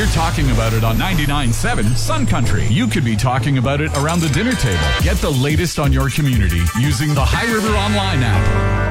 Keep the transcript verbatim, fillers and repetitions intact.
we're talking about it on ninety-nine point seven Sun Country, you could be talking about it around the dinner table. Get the latest on your community using the High River Online app.